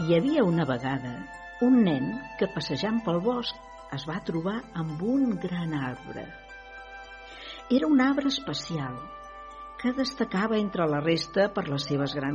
Hi havia una vegada un nen que, passejant pel bosc, es va trobar amb un gran arbre. Era un arbre especial que destacava entre la resta per les seves grans